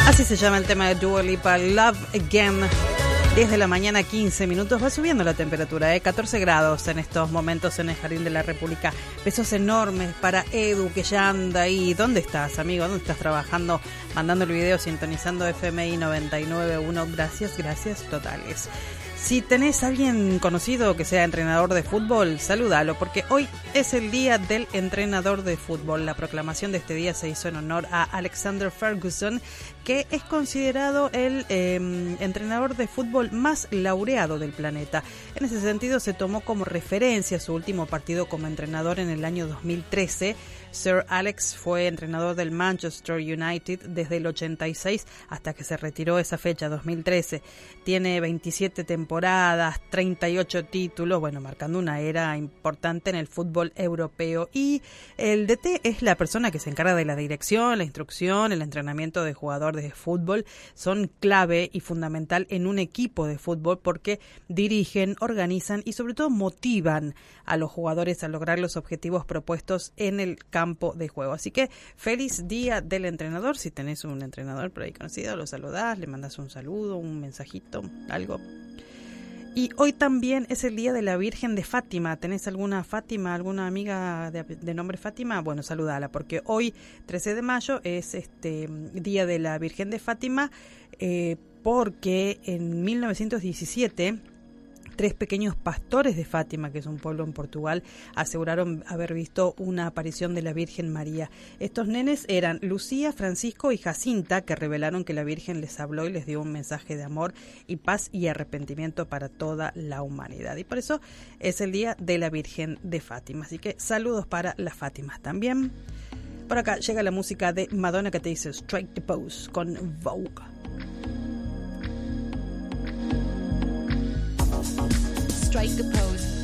Así se llama el tema de Dua Lipa, Love Again. 10 de la mañana, 15 minutos. Va subiendo la temperatura, 14 grados en estos momentos en el Jardín de la República. Besos enormes para Edu, que ya anda ahí. ¿Dónde estás, amigo? ¿Dónde estás trabajando? Mandando el video, sintonizando FMI 99.1. Gracias totales. Si tenés a alguien conocido que sea entrenador de fútbol, salúdalo, porque hoy es el día del entrenador de fútbol. La proclamación de este día se hizo en honor a Alexander Ferguson, que es considerado el entrenador de fútbol más laureado del planeta. En ese sentido, se tomó como referencia su último partido como entrenador en el año 2013. Sir Alex fue entrenador del Manchester United desde el 86 hasta que se retiró esa fecha, 2013. Tiene 27 temporadas, 38 títulos, marcando una era importante en el fútbol europeo. Y el DT es la persona que se encarga de la dirección, la instrucción, el entrenamiento de jugadores de fútbol. Son clave y fundamental en un equipo de fútbol porque dirigen, organizan y sobre todo motivan a los jugadores a lograr los objetivos propuestos en el campo de juego. Así que feliz día del entrenador. Si tenés un entrenador por ahí conocido, lo saludás, le mandás un saludo, un mensajito, algo. Y hoy también es el día de la Virgen de Fátima. ¿Tenés alguna Fátima, alguna amiga de nombre Fátima? Bueno, saludala, porque hoy, 13 de mayo, es día de la Virgen de Fátima, porque en 1917... 3 pequeños pastores de Fátima, que es un pueblo en Portugal, aseguraron haber visto una aparición de la Virgen María. Estos nenes eran Lucía, Francisco y Jacinta, que revelaron que la Virgen les habló y les dio un mensaje de amor y paz y arrepentimiento para toda la humanidad. Y por eso es el día de la Virgen de Fátima. Así que saludos para las Fátimas también. Por acá llega la música de Madonna, que te dice Strike the Pose con Vogue. Strike the pose.